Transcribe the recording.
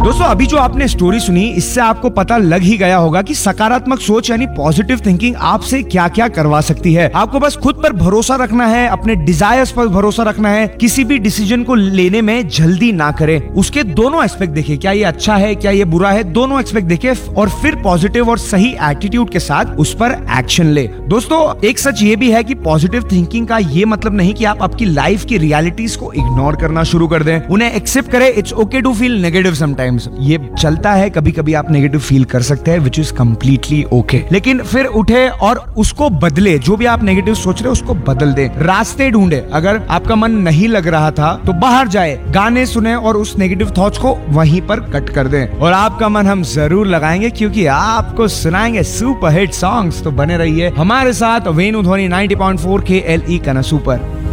दोस्तों अभी जो आपने स्टोरी सुनी इससे आपको पता लग ही गया होगा कि सकारात्मक सोच यानी पॉजिटिव थिंकिंग आपसे क्या क्या करवा सकती है। आपको बस खुद पर भरोसा रखना है, अपने डिजायर्स पर भरोसा रखना है, किसी भी डिसीजन को लेने में जल्दी ना करें, उसके दोनों एस्पेक्ट देखिए, क्या ये अच्छा है क्या ये बुरा है, दोनों एस्पेक्ट देखिए और फिर पॉजिटिव और सही एटीट्यूड के साथ उस पर एक्शन ले। दोस्तों एक सच ये भी है कि पॉजिटिव थिंकिंग का ये मतलब नहीं कि आप आपकी लाइफ की रियलिटीज को इग्नोर करना शुरू कर दें, उन्हें एक्सेप्ट करें। It's okay to feel negative sometimes, ये चलता है, कभी कभी आप नेगेटिव फील कर सकते हैं, विच इज कंप्लीटली ओके। लेकिन फिर उठे और उसको बदले, जो भी आप नेगेटिव सोच रहे हो उसको बदल दे, रास्ते ढूंढे। अगर आपका मन नहीं लग रहा था तो बाहर जाए, गाने सुने और उस नेगेटिव थॉट्स को वहीं पर कट कर दें। और आपका मन हम जरूर लगाएंगे क्योंकि आपको सुनाएंगे सुपर हिट सॉन्ग्स। तो बने रहिए हमारे साथ वेणु ध्वनि 90.4 KLE कनसू पर।